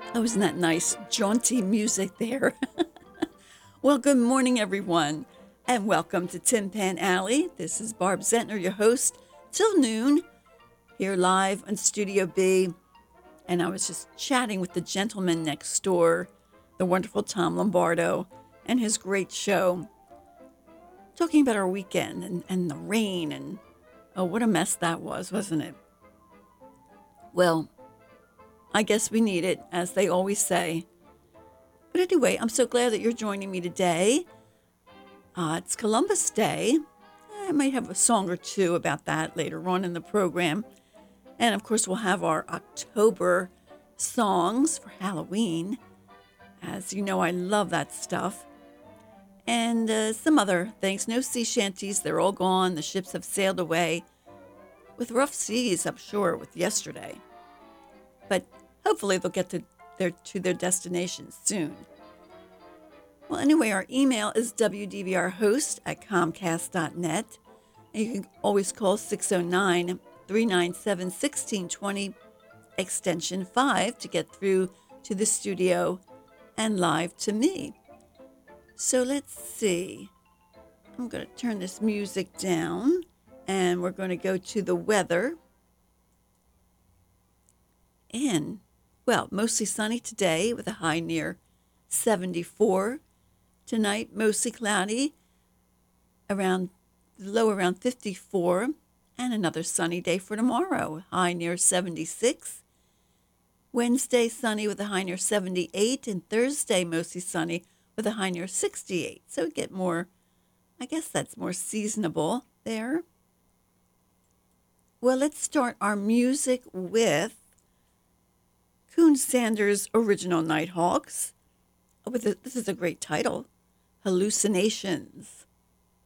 Oh, isn't that nice, jaunty music there? Well, good morning, everyone, and welcome to Tin Pan Alley. This is Barb Zentner, your host, till noon, here live on Studio B. And I was just chatting with the gentleman next door, the wonderful Tom Lombardo, and his great show, talking about our weekend and the rain. And oh, what a mess that was, wasn't it? Well, I guess we need it, as they always say. But anyway, I'm so glad that you're joining me today. It's Columbus Day. I might have a song or two about that later on in the program. And of course, we'll have our October songs for Halloween. As you know, I love that stuff. And some other things. No sea shanties, they're all gone. The ships have sailed away with rough seas, I'm sure, with yesterday. But hopefully they'll get to their destination soon. Well, anyway, our email is wdvrhost@comcast.net. And you can always call 609 397 1620, extension 5, to get through to the studio and live to me. So let's see. I'm going to turn this music down and we're going to go to the weather. And, well, mostly sunny today with a high near 74. Tonight, mostly cloudy, low around 54. And another sunny day for tomorrow, high near 76. Wednesday, sunny with a high near 78. And Thursday, mostly sunny with a high near 68. So we get more, I guess that's more seasonable there. Well, let's start our music with Coon Sanders' original Nighthawks. This is a great title, Hallucinations.